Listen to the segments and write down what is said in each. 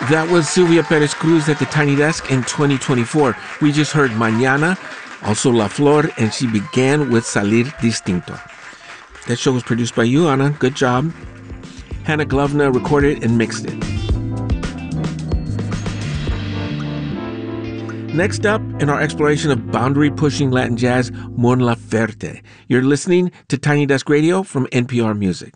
That was Sylvia Perez Cruz at the Tiny Desk in 2024. We just heard Mañana, also La Flor, and she began with Salir Distinto. That show was produced by you, Anna. Good job. Hannah Glovna recorded and mixed it. Next up, in our exploration of boundary-pushing Latin jazz, Mon Laferte. You're listening to Tiny Desk Radio from NPR Music.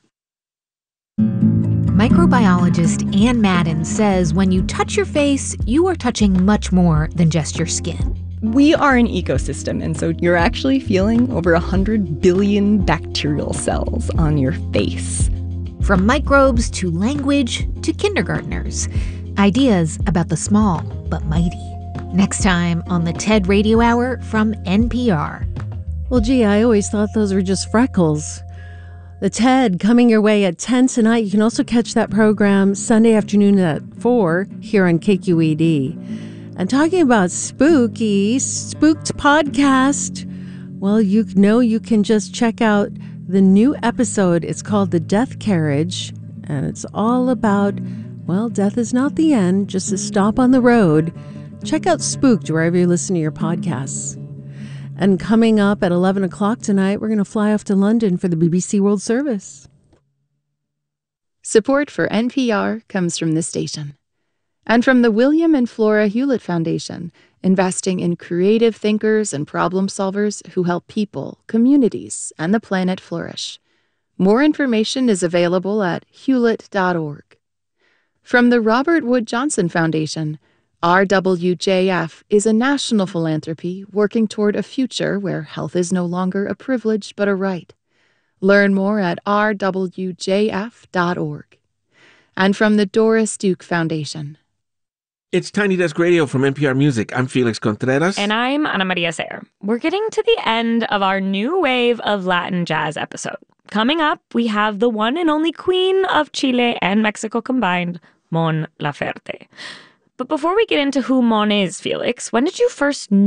Microbiologist Ann Madden says when you touch your face, you are touching much more than just your skin. We are an ecosystem, and so you're actually feeling over 100 billion bacterial cells on your face. From microbes to language to kindergartners. Ideas about the small but mighty. Next time on the TED Radio Hour from NPR. Well, gee, I always thought those were just freckles. The TED coming your way at 10 tonight. You can also catch that program Sunday afternoon at 4 here on KQED. And talking about Spooked podcast, well, you know you can just check out the new episode. It's called The Death Carriage, and it's all about, well, death is not the end, just a stop on the road. Check out Spooked wherever you listen to your podcasts. And coming up at 11 o'clock tonight, we're going to fly off to London for the BBC World Service. Support for NPR comes from this station. And from the William and Flora Hewlett Foundation, investing in creative thinkers and problem solvers who help people, communities, and the planet flourish. More information is available at hewlett.org. From the Robert Wood Johnson Foundation, RWJF is a national philanthropy working toward a future where health is no longer a privilege but a right. Learn more at rwjf.org. And from the Doris Duke Foundation. It's Tiny Desk Radio from NPR Music. I'm Felix Contreras. And I'm Ana Maria Sayer. We're getting to the end of our new wave of Latin jazz episode. Coming up, we have the one and only queen of Chile and Mexico combined, Mon Laferte. But before we get into who Mon is, Felix, when did you first